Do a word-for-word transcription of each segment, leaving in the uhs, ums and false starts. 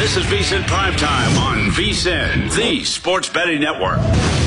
This is VSiN Primetime on VSiN, the sports betting network.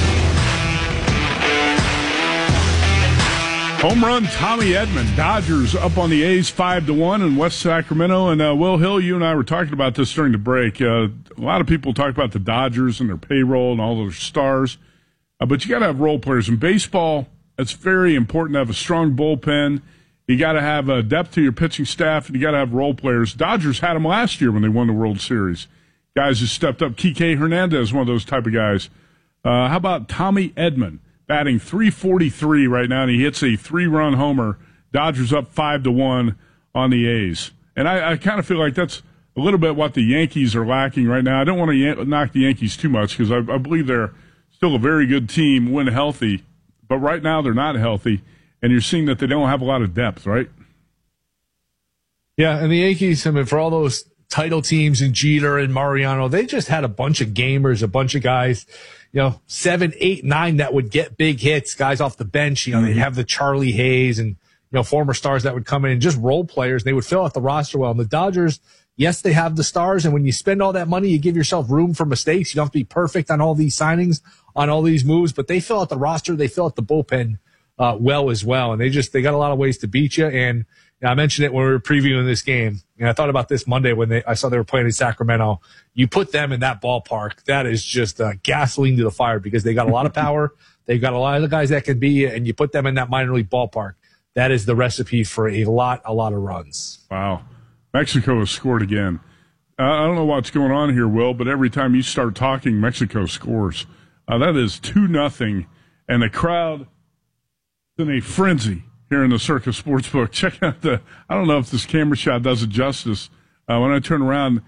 Home run, Tommy Edman. Dodgers up on the A's five to one in West Sacramento. And uh, Will Hill, you and I were talking about this during the break. Uh, a lot of people talk about the Dodgers and their payroll and all their stars. Uh, but you got to have role players. In baseball, it's very important to have a strong bullpen. You got to have uh, depth to your pitching staff, and you got to have role players. Dodgers had them last year when they won the World Series. Guys who stepped up. Kike Hernandez, one of those type of guys. Uh, how about Tommy Edman? Batting three forty-three right now, and he hits a three-run homer. Dodgers up five to one on the A's. And I, I kind of feel like that's a little bit what the Yankees are lacking right now. I don't want to yan- knock the Yankees too much because I, I believe they're still a very good team when healthy. But right now they're not healthy, and you're seeing that they don't have a lot of depth, right? Yeah, and the Yankees, I mean, for all those title teams and Jeter and Mariano, they just had a bunch of gamers, a bunch of guys, you know, seven, eight, nine that would get big hits, guys off the bench. You know, mm-hmm. They'd have the Charlie Hayes and, you know, former stars that would come in and just role players. They would fill out the roster well. And the Dodgers, yes, they have the stars. And when you spend all that money, you give yourself room for mistakes. You don't have to be perfect on all these signings, on all these moves, but they fill out the roster. They fill out the bullpen uh, well as well. And they just, they got a lot of ways to beat you. And I mentioned it when we were previewing this game, and I thought about this Monday when they, I saw they were playing in Sacramento. You put them in that ballpark, that is just uh, gasoline to the fire because they got a lot of power. They've got a lot of the guys that can be, and you put them in that minor league ballpark. That is the recipe for a lot, a lot of runs. Wow. Mexico has scored again. Uh, I don't know what's going on here, Will, but every time you start talking, Mexico scores. Uh, that is two nothing, and the crowd is in a frenzy here in the Circa Sportsbook. Check out the, I don't know if this camera shot does it justice. Uh, when I turn around,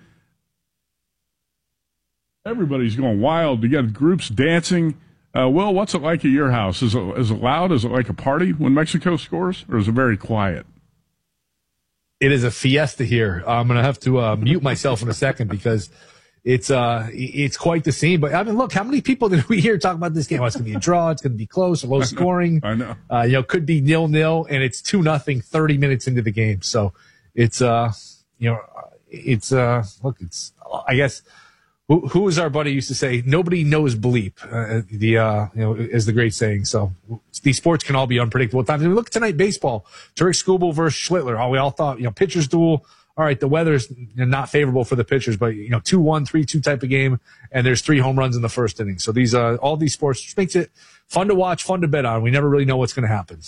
everybody's going wild. You got groups dancing. Uh, Will, what's it like at your house? Is it, is it loud? Is it like a party when Mexico scores, or is it very quiet? It is a fiesta here. I'm going to have to uh, mute myself in a second because it's uh it's quite the scene. But I mean, look, how many people did we hear talk about this game? Oh, it's going to be a draw. It's going to be close or low scoring. I know. Uh, you know, could be nil nil, and it's two nothing. Thirty minutes into the game, so it's uh you know it's uh look it's I guess who who was our buddy used to say nobody knows bleep uh, the uh you know is the great saying. So these sports can all be unpredictable at times. I mean, look tonight, baseball. Tarik Skubal versus Schlittler. Oh, we all thought you know pitchers duel. All right, the weather's not favorable for the pitchers, but, you know, two one, three two type of game, and there's three home runs in the first inning. So these, uh, all these sports just makes it fun to watch, fun to bet on. We never really know what's going to happen.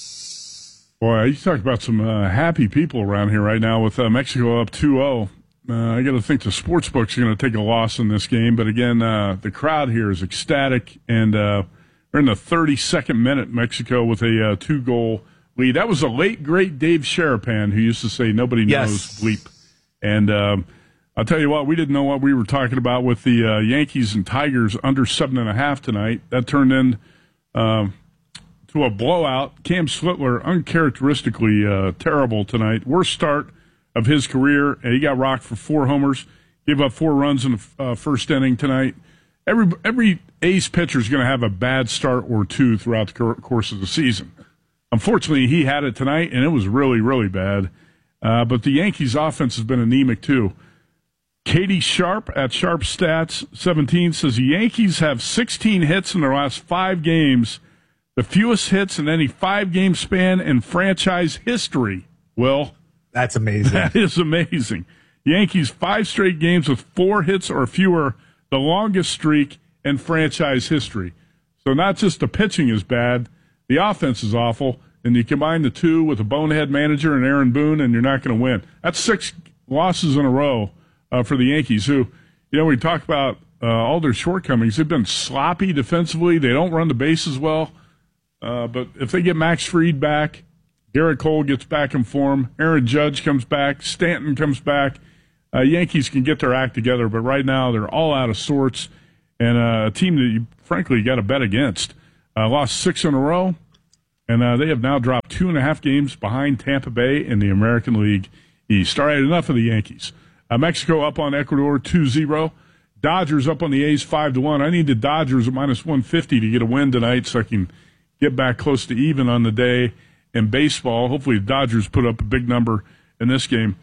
Boy, you talk about some uh, happy people around here right now with uh, Mexico up two oh. Uh, I got to think the sportsbook's going to take a loss in this game, but again, uh, the crowd here is ecstatic, and uh, we're in the thirty-second minute, Mexico with a uh, two-goal lead. That was a late, great Dave Sharapan who used to say nobody knows yes. bleep. And um, I'll tell you what, we didn't know what we were talking about with the uh, Yankees and Tigers under seven and a half tonight. That turned in um, to a blowout. Cam Schlittler, uncharacteristically uh, terrible tonight. Worst start of his career. And he got rocked for four homers. Gave up four runs in the uh, first inning tonight. Every every ace pitcher is going to have a bad start or two throughout the course of the season. Unfortunately, he had it tonight, and it was really, really bad. Uh, but the Yankees' offense has been anemic, too. Katie Sharp at Sharp Stats seventeen says the Yankees have sixteen hits in their last five games, the fewest hits in any five-game span in franchise history. Well, that's amazing. That is amazing. Yankees five straight games with four hits or fewer, the longest streak in franchise history. So not just the pitching is bad, the offense is awful. And you combine the two with a bonehead manager and Aaron Boone, and you're not going to win. That's six losses in a row uh, for the Yankees, who, you know, we talk about uh, all their shortcomings. They've been sloppy defensively. They don't run the bases well. Uh, but if they get Max Fried back, Garrett Cole gets back in form, Aaron Judge comes back, Stanton comes back, uh, Yankees can get their act together. But right now they're all out of sorts, and uh, a team that you, frankly, you got to bet against. Uh, lost six in a row. And uh, they have now dropped two and a half games behind Tampa Bay in the American League East. All right, enough of the Yankees. Uh, Mexico up on Ecuador two zero. Dodgers up on the A's five to one. I need the Dodgers at minus one fifty to get a win tonight so I can get back close to even on the day in baseball. Hopefully the Dodgers put up a big number in this game.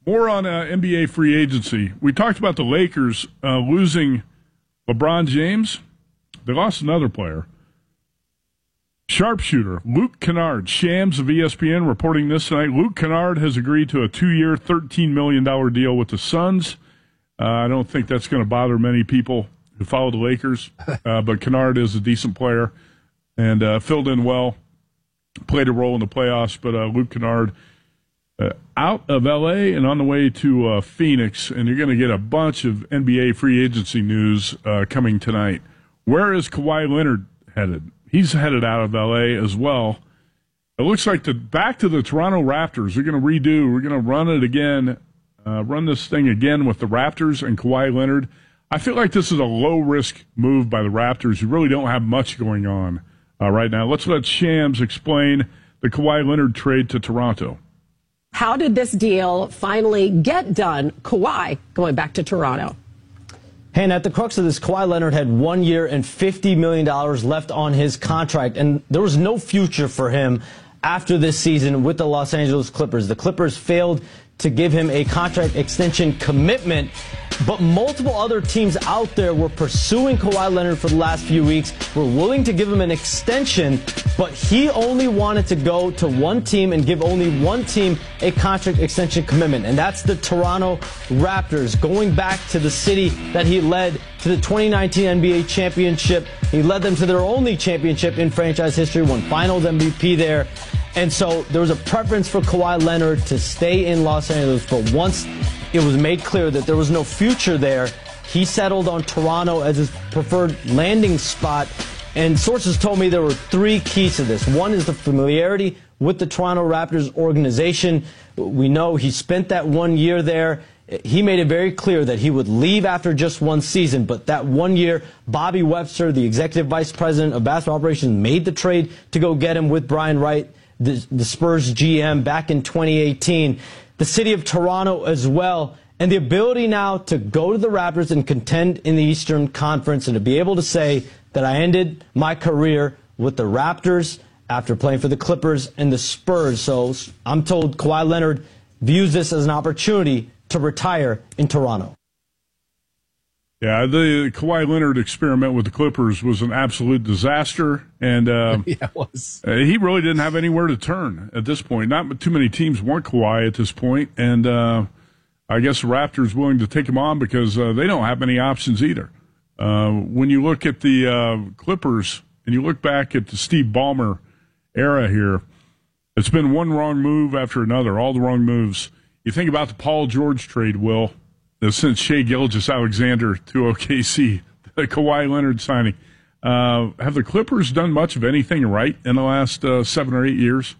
More on uh, N B A free agency. We talked about the Lakers uh, losing LeBron James. They lost another player. Sharpshooter, Luke Kennard, Shams of E S P N reporting this tonight. Luke Kennard has agreed to a two-year, thirteen million dollars deal with the Suns. Uh, I don't think that's going to bother many people who follow the Lakers, uh, but Kennard is a decent player and uh, filled in well, played a role in the playoffs, but uh, Luke Kennard uh, out of L A and on the way to uh, Phoenix, and you're going to get a bunch of N B A free agency news uh, coming tonight. Where is Kawhi Leonard headed? He's headed out of L A as well. It looks like the back to the Toronto Raptors. We're going to redo. We're going to run it again, uh, run this thing again with the Raptors and Kawhi Leonard. I feel like this is a low-risk move by the Raptors, who really don't have much going on uh, right now. Let's let Shams explain the Kawhi Leonard trade to Toronto. How did this deal finally get done? Kawhi going back to Toronto. Hey, and at the crux of this, Kawhi Leonard had one year and fifty million dollars left on his contract, and there was no future for him after this season with the Los Angeles Clippers. The Clippers failed to give him a contract extension commitment, but multiple other teams out there were pursuing Kawhi Leonard for the last few weeks, were willing to give him an extension, but he only wanted to go to one team and give only one team a contract extension commitment, and that's the Toronto Raptors, going back to the city that he led to the twenty nineteen N B A championship. He led them to their only championship in franchise history, won Finals M V P there. And so there was a preference for Kawhi Leonard to stay in Los Angeles, but once it was made clear that there was no future there, he settled on Toronto as his preferred landing spot. And sources told me there were three keys to this. One is the familiarity with the Toronto Raptors organization. We know he spent that one year there. He made it very clear that he would leave after just one season, but that one year, Bobby Webster, the executive vice president of basketball operations, made the trade to go get him with Brian Wright, the, the Spurs G M, back in twenty eighteen. The city of Toronto as well, and the ability now to go to the Raptors and contend in the Eastern Conference, and to be able to say that I ended my career with the Raptors after playing for the Clippers and the Spurs. So I'm told Kawhi Leonard views this as an opportunity to retire in Toronto. Yeah, the Kawhi Leonard experiment with the Clippers was an absolute disaster, and uh, yeah, it was. Uh, he really didn't have anywhere to turn at this point. Not too many teams want Kawhi at this point, and uh, I guess the Raptors willing to take him on because uh, they don't have any options either. Uh, when you look at the uh, Clippers and you look back at the Steve Ballmer era here, it's been one wrong move after another, all the wrong moves. You think about the Paul George trade, Will, since Shai Gilgeous-Alexander to O K C, the Kawhi Leonard signing. Uh, have the Clippers done much of anything right in the last uh, seven or eight years?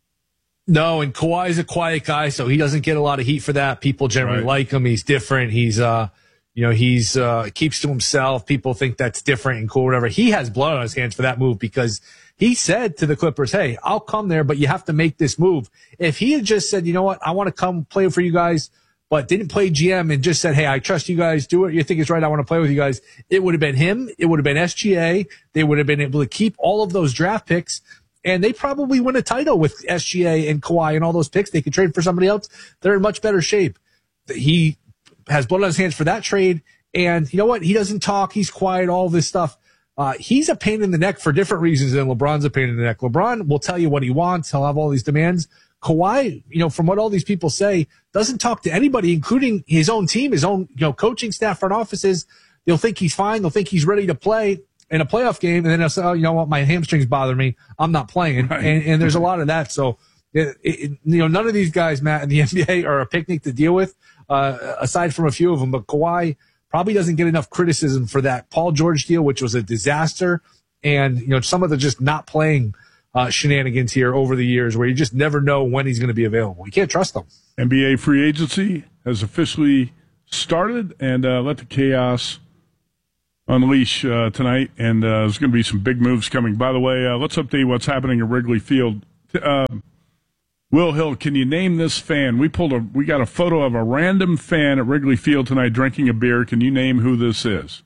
No, and Kawhi's a quiet guy, so he doesn't get a lot of heat for that. People generally Right. like him. He's different. He's, uh, you know, he's uh, keeps to himself. People think that's different and cool, whatever. He has blood on his hands for that move because he said to the Clippers, hey, I'll come there, but you have to make this move. If he had just said, you know what, I want to come play for you guys, but didn't play G M and just said, hey, I trust you guys, do it. You think it's right, I want to play with you guys. It would have been him. It would have been S G A. They would have been able to keep all of those draft picks, and they probably win a title with S G A and Kawhi and all those picks. They could trade for somebody else. They're in much better shape. He has blood on his hands for that trade, and you know what? He doesn't talk. He's quiet, all this stuff. Uh, he's a pain in the neck for different reasons than LeBron's a pain in the neck. LeBron will tell you what he wants. He'll have all these demands. Kawhi, you know, from what all these people say, doesn't talk to anybody, including his own team, his own, you know, coaching staff, front offices. They'll think he's fine. They'll think he's ready to play in a playoff game. And then they'll say, oh, you know what? My hamstrings bother me. I'm not playing. Right. And, and there's a lot of that. So, it, it, you know, none of these guys, Matt, in the N B A are a picnic to deal with, uh, aside from a few of them. But Kawhi probably doesn't get enough criticism for that Paul George deal, which was a disaster. And, you know, some of the just not playing Uh, shenanigans here over the years where you just never know when he's going to be available. You can't trust them. N B A free agency has officially started, and uh, let the chaos unleash uh, tonight, and uh, there's going to be some big moves coming. By the way, uh, let's update what's happening at Wrigley Field. Uh, Will Hill, can you name this fan? We pulled a, we got a photo of a random fan at Wrigley Field tonight drinking a beer. Can you name who this is?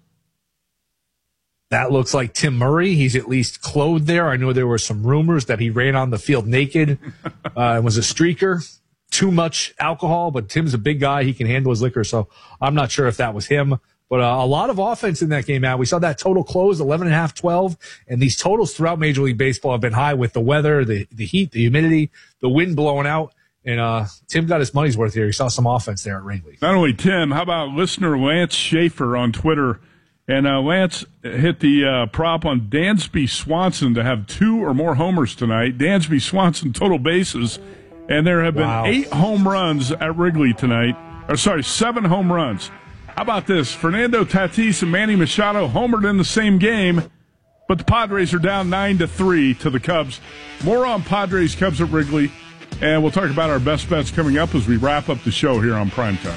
That looks like Tim Murray. He's at least clothed there. I know there were some rumors that he ran on the field naked uh, and was a streaker. too much alcohol, but Tim's a big guy. He can handle his liquor. So I'm not sure if that was him. But uh, a lot of offense in that game, Matt. We saw that total close eleven and a half, twelve. And these totals throughout Major League Baseball have been high with the weather, the, the heat, the humidity, the wind blowing out. And uh, Tim got his money's worth here. He saw some offense there at Wrigley. Not only Tim, how about listener Lance Schaefer on Twitter? And uh, Lance hit the uh, prop on Dansby Swanson to have two or more homers tonight. Dansby Swanson total bases. And there have been Wow. eight home runs at Wrigley tonight. Or sorry, seven home runs. How about this? Fernando Tatis and Manny Machado homered in the same game, but the Padres are down nine to three to the Cubs. More on Padres Cubs at Wrigley, and we'll talk about our best bets coming up as we wrap up the show here on Primetime.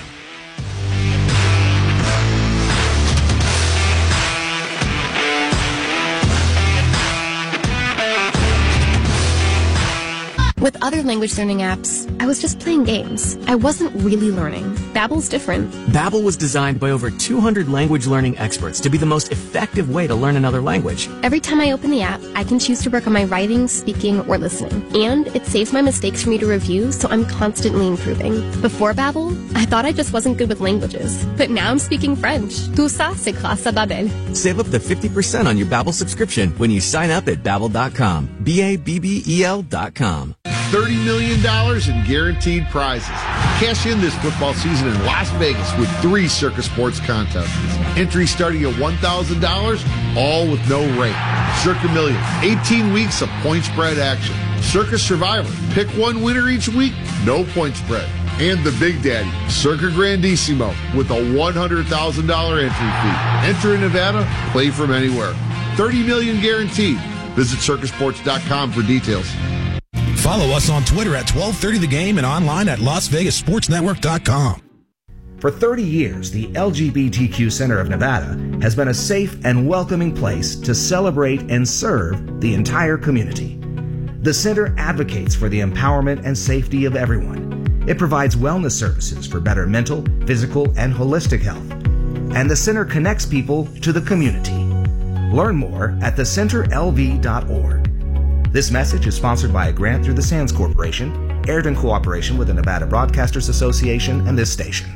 With other language learning apps, I was just playing games. I wasn't really learning. Babbel's different. Babbel was designed by over two hundred language learning experts to be the most effective way to learn another language. Every time I open the app, I can choose to work on my writing, speaking, or listening. And it saves my mistakes for me to review, so I'm constantly improving. Before Babbel, I thought I just wasn't good with languages. But now I'm speaking French. Tout ça, c'est grâce à Babbel. Save up to fifty percent on your Babbel subscription when you sign up at Babbel dot com. B A B B E L dot com. thirty million dollars in guaranteed prizes. Cash in this football season in Las Vegas with three Circus Sports contests. Entry starting at one thousand dollars, all with no rate. Circa Million, eighteen weeks of point spread action. Circus Survivor, pick one winner each week, no point spread. And the Big Daddy, Circa Grandissimo, with a one hundred thousand dollars entry fee. Enter in Nevada, play from anywhere. thirty million dollars guaranteed. Visit circus sports dot com for details. Follow us on Twitter at twelve thirty The Game and online at las vegas sports network dot com. For thirty years, the L G B T Q Center of Nevada has been a safe and welcoming place to celebrate and serve the entire community. The center advocates for the empowerment and safety of everyone. It provides wellness services for better mental, physical, and holistic health. And the center connects people to the community. Learn more at the center l v dot org. This message is sponsored by a grant through the Sands Corporation, aired in cooperation with the Nevada Broadcasters Association and this station.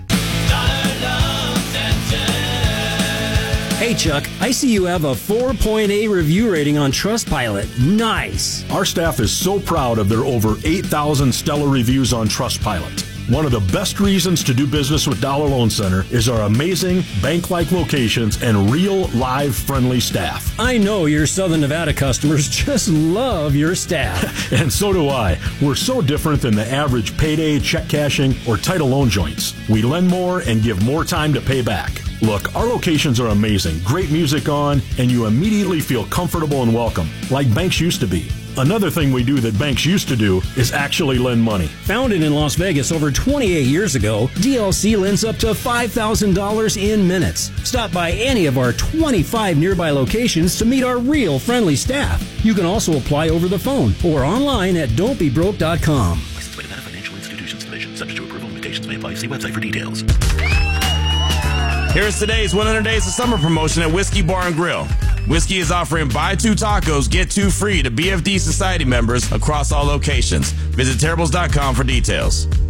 Hey Chuck, I see you have a four point eight review rating on Trustpilot. Nice. Our staff is so proud of their over eight thousand stellar reviews on Trustpilot. One of the best reasons to do business with Dollar Loan Center is our amazing bank-like locations and real, live, friendly staff. I know your Southern Nevada customers just love your staff. And so do I. We're so different than the average payday, check cashing, or title loan joints. We lend more and give more time to pay back. Look, our locations are amazing, great music on, and you immediately feel comfortable and welcome, like banks used to be. Another thing we do that banks used to do is actually lend money. Founded in Las Vegas over twenty-eight years ago, D L C lends up to five thousand dollars in minutes. Stop by any of our twenty-five nearby locations to meet our real friendly staff. You can also apply over the phone or online at don't be broke dot com. Licensed by Nevada Financial Institutions Division. Subject to approval, limitations may apply. See website for details. Here's today's one hundred Days of Summer promotion at Whiskey Bar and Grill. Whiskey is offering buy two tacos, get two free to B F D Society members across all locations. Visit terribles dot com for details.